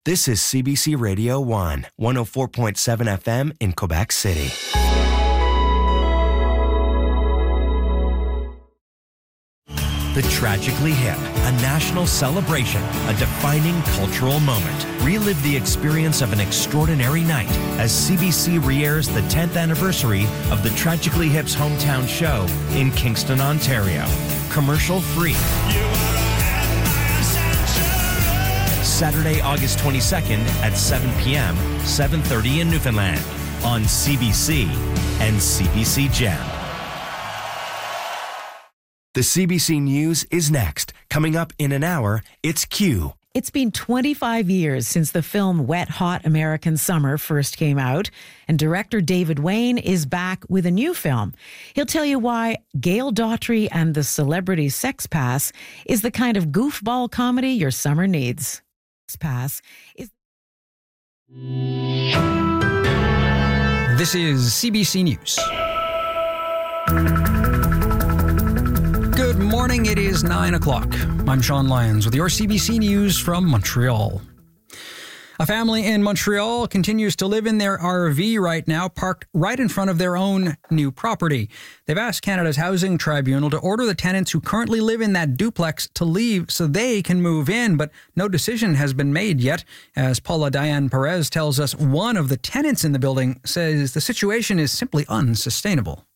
This is CBC Radio 1, 104.7 FM in Quebec City. The Tragically Hip, a national celebration, a defining cultural moment. Relive the experience of an extraordinary night as CBC re-airs the 10th anniversary of the Tragically Hip's hometown show in Kingston, Ontario. Commercial free. Saturday, August 22nd at 7 p.m., 7:30 in Newfoundland on CBC and CBC Gem. The CBC News is next. Coming up in an hour, it's Q. It's been 25 years since the film Wet Hot American Summer first came out, and director David Wain is back with a new film. He'll tell you why Gail Daughtry and the Celebrity Sex Pass is the kind of goofball comedy your summer needs. Pass is. This is CBC News. Good morning, it is 9 o'clock. I'm Sean Lyons with your CBC News from Montreal. A family in Montreal continues to live in their RV right now, parked right in front of their own new property. They've asked Canada's Housing Tribunal to order the tenants who currently live in that duplex to leave so they can move in, but no decision has been made yet. As Paula Diane Perez tells us, one of the tenants in the building says the situation is simply unsustainable.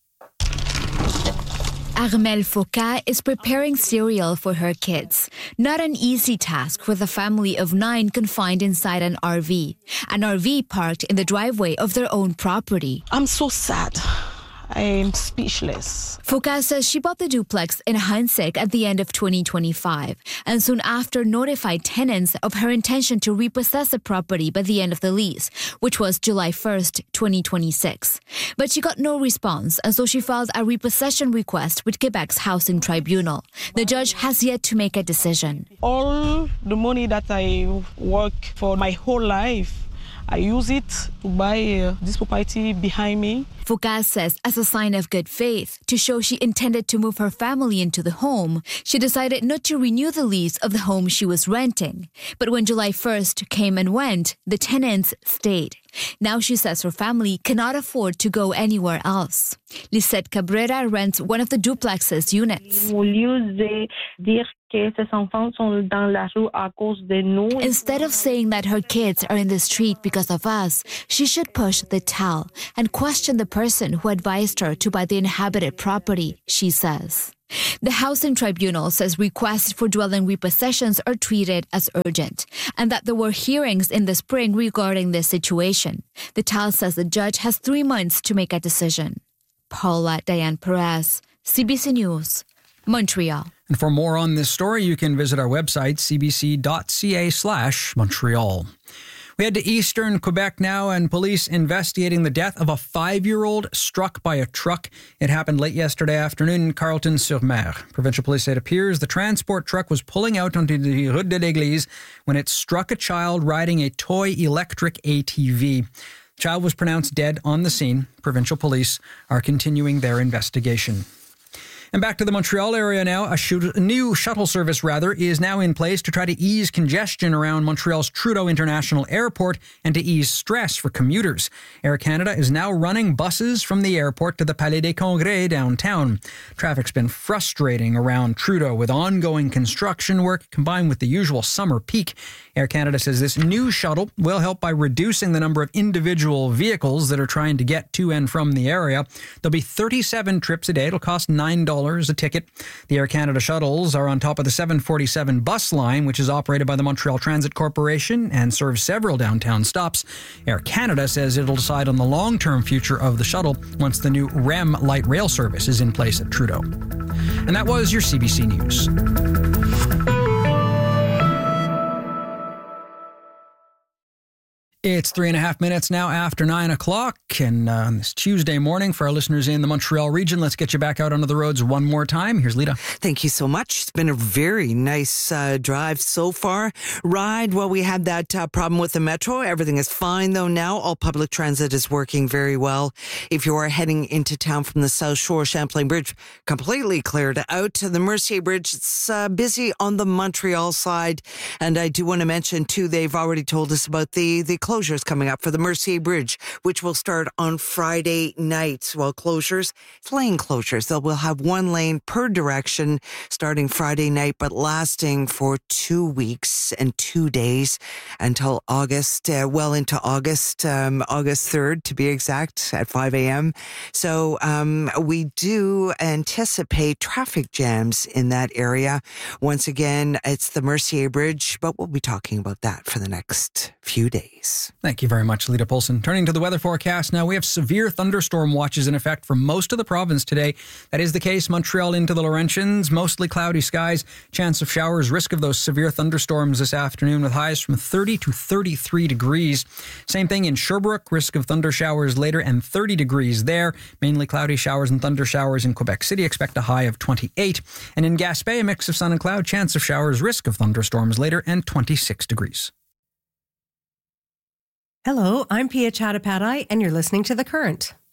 Armelle Foucault is preparing cereal for her kids. Not an easy task with a family of 9 confined inside an RV parked in the driveway of their own property. I'm so sad. I'm speechless. Foucault says she bought the duplex in Hansik at the end of 2025 and soon after notified tenants of her intention to repossess the property by the end of the lease, which was July 1st, 2026. But she got no response, and so she filed a repossession request with Quebec's Housing Tribunal. The judge has yet to make a decision. All the money that I work for my whole life, I use it to buy this property behind me. Foucault says as a sign of good faith, to show she intended to move her family into the home, she decided not to renew the lease of the home she was renting. But when July 1st came and went, the tenants stayed. Now she says her family cannot afford to go anywhere else. Lisette Cabrera rents one of the duplex's units. Instead of saying that her kids are in the street because of us, she should push the tell and question the person who advised her to buy the inhabited property, she says. The Housing Tribunal says requests for dwelling repossessions are treated as urgent and that there were hearings in the spring regarding this situation. The TAL says the judge has 3 months to make a decision. Paula Diane Perez, CBC News, Montreal. And for more on this story, you can visit our website, cbc.ca/Montreal. We head to eastern Quebec now, and police investigating the death of a 5-year-old struck by a truck. It happened late yesterday afternoon in Carleton-sur-Mer. Provincial police say it appears the transport truck was pulling out onto the Rue de l'Église when it struck a child riding a toy electric ATV. The child was pronounced dead on the scene. Provincial police are continuing their investigation. And back to the Montreal area now. A new shuttle service, is now in place to try to ease congestion around Montreal's Trudeau International Airport and to ease stress for commuters. Air Canada is now running buses from the airport to the Palais des Congrès downtown. Traffic's been frustrating around Trudeau with ongoing construction work combined with the usual summer peak. Air Canada says this new shuttle will help by reducing the number of individual vehicles that are trying to get to and from the area. There'll be 37 trips a day. It'll cost $9 a ticket. The Air Canada shuttles are on top of the 747 bus line, which is operated by the Montreal Transit Corporation and serves several downtown stops. Air Canada says it'll decide on the long-term future of the shuttle once the new REM light rail service is in place at Trudeau. And that was your CBC News. It's 3.5 minutes now after 9 o'clock, and on this Tuesday morning, for our listeners in the Montreal region, let's get you back out onto the roads one more time. Here's Lita. Thank you so much. It's been a very nice drive so far. Ride, well, we had that problem with the metro. Everything is fine, though, now. All public transit is working very well. If you are heading into town from the South Shore, Champlain Bridge completely cleared out. The Mercier Bridge, it's busy on the Montreal side. And I do want to mention, too, they've already told us about the closures coming up for the Mercier Bridge, which will start on Friday night. Well, closures, it's lane closures. They will have one lane per direction starting Friday night, but lasting for 2 weeks and 2 days until August, well into August, August 3rd to be exact, at 5 a.m. So we do anticipate traffic jams in that area. Once again, it's the Mercier Bridge, but we'll be talking about that for the next few days. Thank you very much, Lita Polson. Turning to the weather forecast now, we have severe thunderstorm watches in effect for most of the province today. That is the case Montreal into the Laurentians. Mostly cloudy skies, chance of showers, risk of those severe thunderstorms this afternoon with highs from 30 to 33 degrees. Same thing in Sherbrooke, risk of thunder showers later and 30 degrees there. Mainly cloudy showers and thunder showers in Quebec City. Expect a high of 28. And in Gaspé, a mix of sun and cloud, chance of showers, risk of thunderstorms later and 26 degrees. Hello, I'm Pia Chattopadhyay, and you're listening to The Current.